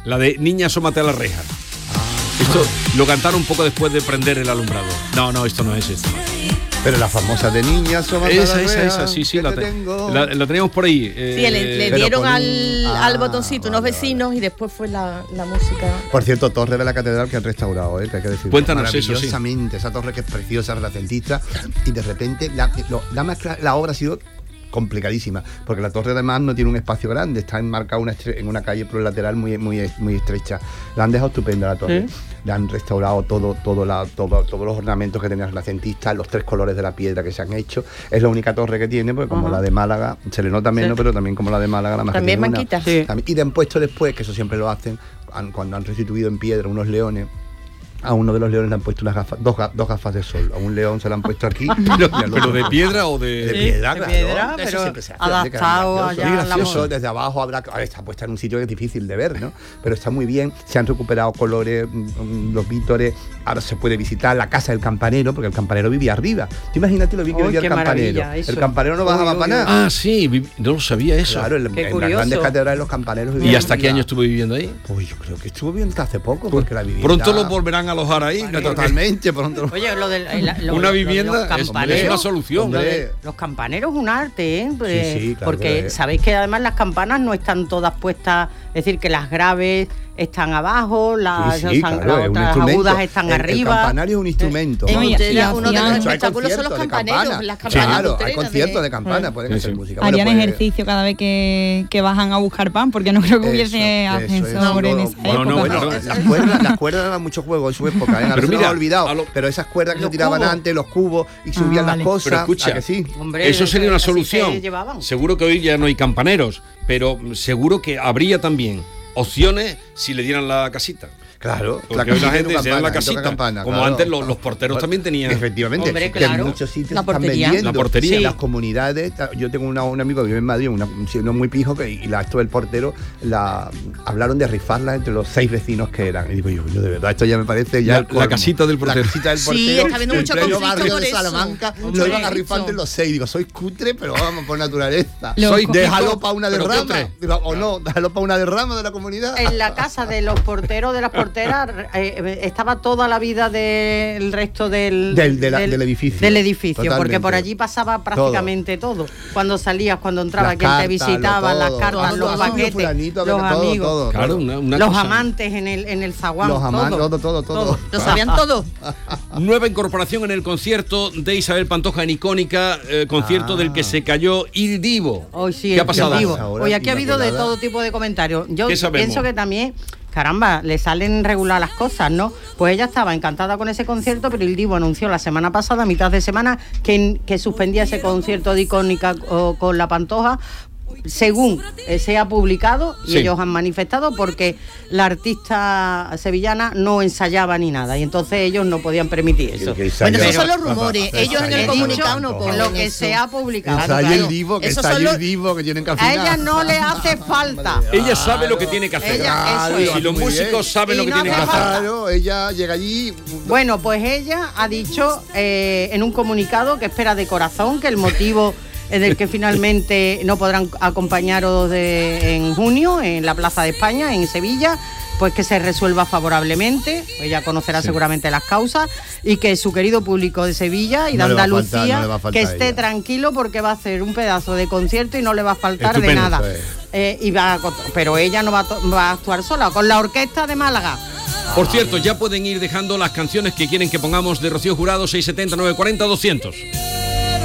La de Niña, asómate a la reja. Esto lo cantaron un poco después de prender el alumbrado. No, esto no es esto. Pero la famosa de Niña, asómate a la reja. Esa, sí, la teníamos por ahí. Sí, le dieron al botoncito unos vecinos, vale. Y después fue la música. Por cierto, torre de la catedral que han restaurado, que hay que decir. Cuéntanos eso, sí. Maravillosamente, esa torre que es preciosa, renacentista, y de repente la obra ha sido complicadísima, porque la torre además no tiene un espacio grande, está enmarcada en una calle por el lateral muy estrecha. La han dejado estupenda la torre. ¿Sí? Le han restaurado todos los ornamentos que tenía renacentista, los 3 colores de la piedra que se han hecho. Es la única torre que tiene, porque como la de Málaga se le nota menos, pero también como la de Málaga la más también manquita. Sí. Y le han puesto después, que eso siempre lo hacen, cuando han restituido en piedra unos leones. A uno de los leones le han puesto unas gafas, dos gafas de sol. A un león se le han puesto aquí. ¿Pero de piedra o de...? De piedra, claro. De piedra, pero adaptado allá a la voz. Desde abajo está puesta en un sitio que es difícil de ver, ¿no? Pero está muy bien. Se han recuperado colores, los vítores. Ahora se puede visitar la casa del campanero, porque el campanero vivía arriba. Tú imagínate lo bien que vivía el campanero. El campanero no bajaba para nada. Ah, sí, no lo sabía eso. Claro, en las grandes catedrales los campaneros vivían. ¿Y hasta qué año estuvo viviendo ahí? Pues yo creo que estuvo viviendo hasta hace poco, porque la vivienda... Pronto lo volverán a alojar ahí. Vale, totalmente. Pronto. Oye, una vivienda es una solución. Los campaneros es un arte, ¿eh? Sí, claro, porque sabéis que además las campanas no están todas puestas, es decir, que las graves están abajo, las otras agudas están arriba. El campanario es un instrumento. Uno de los espectáculos son los campaneros. Las campanas. Claro, hay conciertos de campanas, pueden hacer música. Harían ejercicio cada vez que bajan a buscar pan, porque no creo que hubiese ascensor en esa época. Las cuerdas daban mucho juego en su época, pero mira, olvidado. Pero esas cuerdas que se tiraban antes, los cubos, y subían las cosas. Pero escucha, que sí. Hombre, eso sería una solución. Seguro que hoy ya no hay campaneros, pero seguro que habría también opciones si le dieran la casita. Claro, porque la gente se da la casita. Campana, como antes los porteros también tenían. Efectivamente, hombre, que en muchos sitios están vendiendo. La portería. En las comunidades. Yo tengo un amigo que vive en Madrid, uno muy pijo, esto del portero, hablaron de rifarla entre los 6 vecinos que eran. Y digo yo, de verdad, esto ya me parece ya la casita del portero. La casita del portero. Sí, está habiendo mucho conflicto barrio por de eso. Salamanca, lo iban a rifar entre los 6. Digo, sois cutre, pero vamos, por naturaleza. Déjalo para una derrama. O no, déjalo para una derrama de la comunidad. En la casa de los porteros, de las porteras, estaba toda la vida del resto del edificio. Del edificio, totalmente. Porque por allí pasaba prácticamente todo. Cuando salías, cuando entraba, quien te visitaba, las cartas, los paquetes, los amigos, claro, los amantes en el zaguán. Los amantes, todo. Lo sabían todo. Nueva incorporación en el concierto de Isabel Pantoja en Icónica, concierto del que se cayó Il Divo. Hoy sí, ¿qué ha pasado? Hoy aquí ha habido de todo tipo de comentarios. Yo pienso que también... Caramba, le salen regular las cosas, ¿no? Pues ella estaba encantada con ese concierto, pero el Divo anunció la semana pasada, a mitad de semana, que suspendía ese concierto de Icónica con la Pantoja, según se ha publicado, y ellos han manifestado, porque la artista sevillana no ensayaba ni nada, y entonces ellos no podían permitir eso. Bueno, esos son los rumores, ellos en el comunicado no ponen lo que se ha publicado. Ensaya el Divo, que tienen que afinar. A ella no le hace falta. Ella sabe lo que tiene que hacer. Y los músicos saben lo que tienen que hacer. Claro, ella llega allí. Bueno, pues ella ha dicho en un comunicado que espera de corazón que el motivo del que finalmente no podrán acompañaros en junio en la Plaza de España, en Sevilla, pues que se resuelva favorablemente. Ella conocerá seguramente las causas, y que su querido público de Sevilla y de Andalucía que esté tranquilo, porque va a hacer un pedazo de concierto y no le va a faltar de nada. Pero ella no va a actuar sola, con la orquesta de Málaga. Por cierto, ya pueden ir dejando las canciones que quieren que pongamos de Rocío Jurado, 670 940 200.